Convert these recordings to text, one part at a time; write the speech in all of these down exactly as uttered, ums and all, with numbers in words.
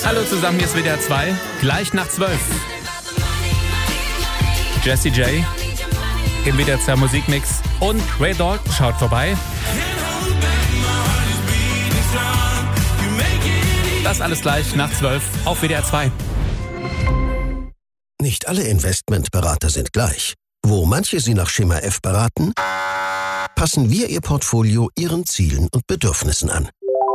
Hallo zusammen, hier ist W D R zwei, gleich nach zwölf. Jessie J im W D R zwei Musikmix und Ray Dalton schaut vorbei. Das alles gleich nach zwölf auf W D R zwei. Nicht alle Investmentberater sind gleich. Wo manche Sie nach Schema F beraten, passen wir Ihr Portfolio Ihren Zielen und Bedürfnissen an.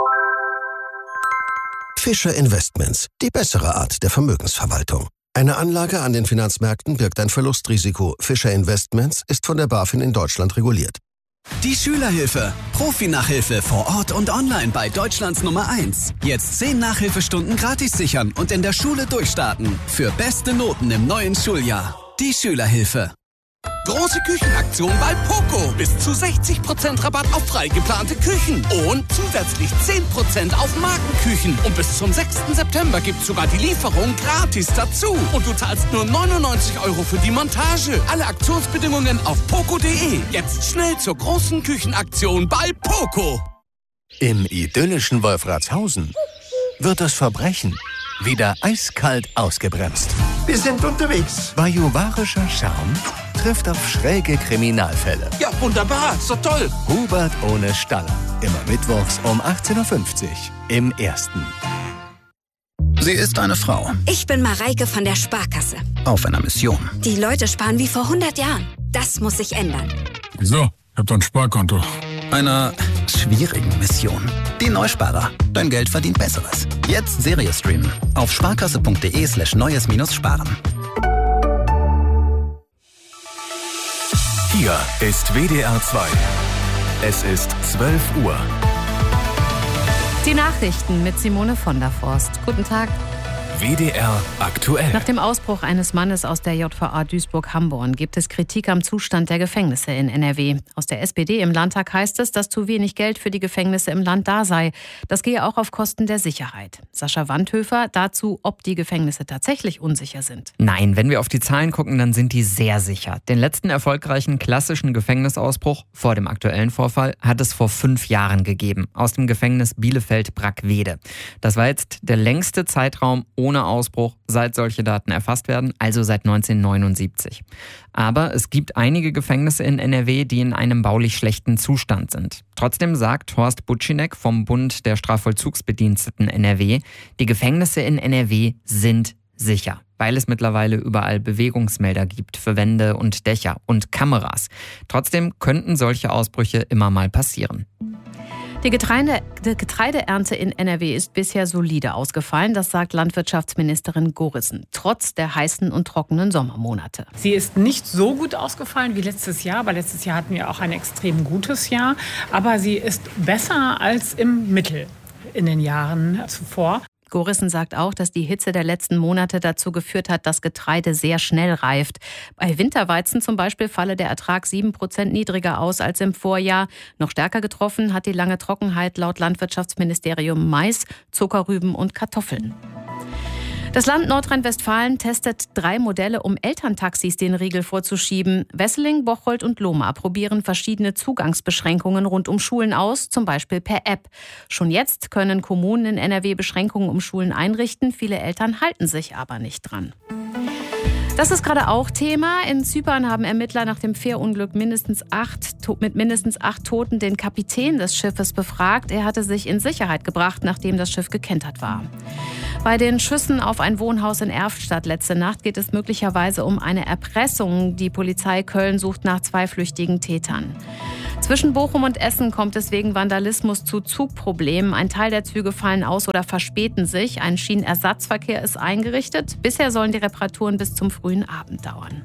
Fischer Investments, die bessere Art der Vermögensverwaltung. Eine Anlage an den Finanzmärkten birgt ein Verlustrisiko. Fischer Investments ist von der BaFin in Deutschland reguliert. Die Schülerhilfe. Profi-Nachhilfe vor Ort und online bei Deutschlands Nummer eins. Jetzt zehn Nachhilfestunden gratis sichern und in der Schule durchstarten. Für beste Noten im neuen Schuljahr. Die Schülerhilfe. Große Küchenaktion bei Poco. Bis zu sechzig Prozent Rabatt auf frei geplante Küchen. Und zusätzlich zehn Prozent auf Markenküchen. Und bis zum sechsten September gibt's sogar die Lieferung gratis dazu. Und du zahlst nur neunundneunzig Euro für die Montage. Alle Aktionsbedingungen auf poco punkt de. Jetzt schnell zur großen Küchenaktion bei Poco. Im idyllischen Wolfratshausen wird das Verbrechen wieder eiskalt ausgebremst. Wir sind unterwegs. Bajuwarischer Charme trifft auf schräge Kriminalfälle. Ja, wunderbar. Ist doch toll. Hubert ohne Staller. Immer mittwochs um achtzehn Uhr fünfzig im Ersten. Sie ist eine Frau. Ich bin Mareike von der Sparkasse. Auf einer Mission. Die Leute sparen wie vor hundert Jahren. Das muss sich ändern. Wieso? Ich hab doch ein Sparkonto. Einer schwierigen Mission. Die Neusparer. Dein Geld verdient Besseres. Jetzt Serie streamen. Auf sparkasse.de slash neues minus sparen. Hier ist W D R zwei. Es ist zwölf Uhr. Die Nachrichten mit Simone von der Forst. Guten Tag. W D R aktuell. Nach dem Ausbruch eines Mannes aus der J V A Duisburg-Hamborn gibt es Kritik am Zustand der Gefängnisse in N R W. Aus der S P D im Landtag heißt es, dass zu wenig Geld für die Gefängnisse im Land da sei. Das gehe auch auf Kosten der Sicherheit. Sascha Wandhöfer dazu, ob die Gefängnisse tatsächlich unsicher sind. Nein, wenn wir auf die Zahlen gucken, dann sind die sehr sicher. Den letzten erfolgreichen klassischen Gefängnisausbruch vor dem aktuellen Vorfall hat es vor fünf Jahren gegeben. Aus dem Gefängnis Bielefeld-Brackwede. Das war jetzt der längste Zeitraum ohne ohne Ausbruch, seit solche Daten erfasst werden, also seit neunzehnhundertneunundsiebzig. Aber es gibt einige Gefängnisse in N R W, die in einem baulich schlechten Zustand sind. Trotzdem sagt Horst Butschinek vom Bund der Strafvollzugsbediensteten N R W, die Gefängnisse in N R W sind sicher, weil es mittlerweile überall Bewegungsmelder gibt für Wände und Dächer und Kameras. Trotzdem könnten solche Ausbrüche immer mal passieren. Die Getreide, die Getreideernte in N R W ist bisher solide ausgefallen, das sagt Landwirtschaftsministerin Gorissen, trotz der heißen und trockenen Sommermonate. Sie ist nicht so gut ausgefallen wie letztes Jahr, aber letztes Jahr hatten wir auch ein extrem gutes Jahr. Aber sie ist besser als im Mittel in den Jahren zuvor. Gorissen sagt auch, dass die Hitze der letzten Monate dazu geführt hat, dass Getreide sehr schnell reift. Bei Winterweizen zum Beispiel falle der Ertrag sieben Prozent niedriger aus als im Vorjahr. Noch stärker getroffen hat die lange Trockenheit laut Landwirtschaftsministerium Mais, Zuckerrüben und Kartoffeln. Das Land Nordrhein-Westfalen testet drei Modelle, um Elterntaxis den Riegel vorzuschieben. Wesseling, Bocholt und Lohmar probieren verschiedene Zugangsbeschränkungen rund um Schulen aus, zum Beispiel per App. Schon jetzt können Kommunen in N R W Beschränkungen um Schulen einrichten. Viele Eltern halten sich aber nicht dran. Das ist gerade auch Thema. In Zypern haben Ermittler nach dem Fährunglück mindestens acht, mit mindestens acht Toten den Kapitän des Schiffes befragt. Er hatte sich in Sicherheit gebracht, nachdem das Schiff gekentert war. Bei den Schüssen auf ein Wohnhaus in Erftstadt letzte Nacht geht es möglicherweise um eine Erpressung. Die Polizei Köln sucht nach zwei flüchtigen Tätern. Zwischen Bochum und Essen kommt es wegen Vandalismus zu Zugproblemen. Ein Teil der Züge fallen aus oder verspäten sich. Ein Schienenersatzverkehr ist eingerichtet. Bisher sollen die Reparaturen bis zum frühen Abend dauern.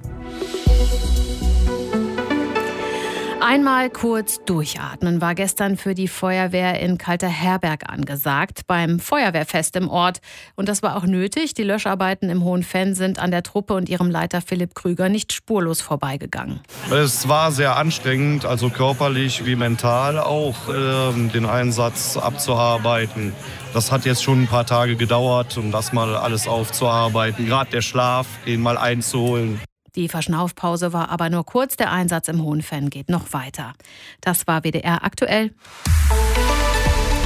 Einmal kurz durchatmen war gestern für die Feuerwehr in Kalterherberg angesagt, beim Feuerwehrfest im Ort. Und das war auch nötig. Die Löscharbeiten im Hohenfenn sind an der Truppe und ihrem Leiter Philipp Krüger nicht spurlos vorbeigegangen. Es war sehr anstrengend, also körperlich wie mental auch, äh, den Einsatz abzuarbeiten. Das hat jetzt schon ein paar Tage gedauert, um das mal alles aufzuarbeiten. Gerade der Schlaf, den mal einzuholen. Die Verschnaufpause war aber nur kurz, der Einsatz im Hohenfenn geht noch weiter. Das war W D R aktuell.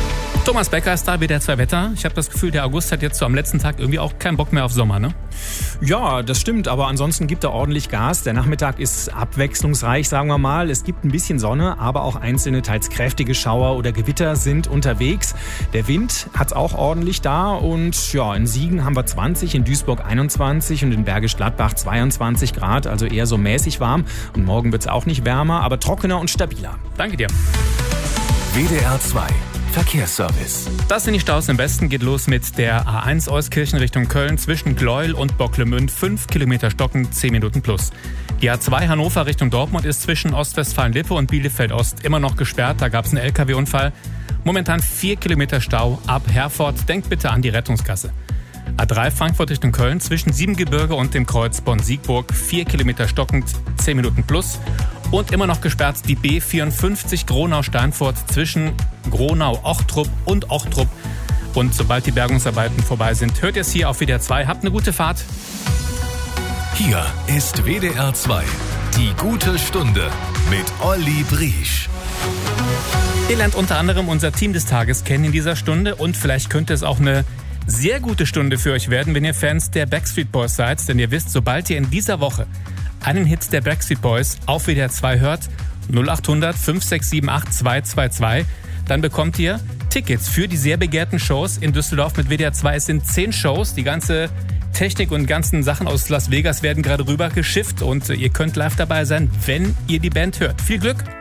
Thomas Becker ist da, W D R zwei Wetter. Ich habe das Gefühl, der August hat jetzt so am letzten Tag irgendwie auch keinen Bock mehr auf Sommer, ne? Ja, das stimmt, aber ansonsten gibt er ordentlich Gas. Der Nachmittag ist abwechslungsreich, sagen wir mal. Es gibt ein bisschen Sonne, aber auch einzelne, teils kräftige Schauer oder Gewitter sind unterwegs. Der Wind hat's auch ordentlich da und ja, in Siegen haben wir zwanzig, in Duisburg einundzwanzig und in Bergisch Gladbach zweiundzwanzig Grad, also eher so mäßig warm. Und morgen wird's auch nicht wärmer, aber trockener und stabiler. Danke dir. W D R zwei Verkehrsservice. Das sind die Staus im Westen. Geht los mit der A eins Euskirchen Richtung Köln zwischen Gleuel und Bocklemünd. fünf Kilometer stocken, zehn Minuten plus. Die A zwei Hannover Richtung Dortmund ist zwischen Ostwestfalen-Lippe und Bielefeld-Ost immer noch gesperrt. Da gab es einen L K W-Unfall. Momentan vier Kilometer Stau ab Herford. Denkt bitte an die Rettungskasse. A drei Frankfurt Richtung Köln zwischen Siebengebirge und dem Kreuz Bonn-Siegburg. vier Kilometer stockend, zehn Minuten plus. Und immer noch gesperrt die B vierundfünfzig Gronau-Steinfurt zwischen Gronau-Ochtrup und Ochtrup. Und sobald die Bergungsarbeiten vorbei sind, hört ihr es hier auf W D R zwei. Habt eine gute Fahrt. Hier ist W D R zwei. Die gute Stunde mit Olli Briesch. Ihr lernt unter anderem unser Team des Tages kennen in dieser Stunde. Und vielleicht könnte es auch eine sehr gute Stunde für euch werden, wenn ihr Fans der Backstreet Boys seid. Denn ihr wisst, sobald ihr in dieser Woche einen Hit der Backstreet Boys auf W D R zwei hört, null acht hundert fünf sechs sieben acht zwei zwei zwei, dann bekommt ihr Tickets für die sehr begehrten Shows in Düsseldorf mit W D R zwei. Es sind zehn Shows, die ganze Technik und ganzen Sachen aus Las Vegas werden gerade rüber geschifft und ihr könnt live dabei sein, wenn ihr die Band hört. Viel Glück!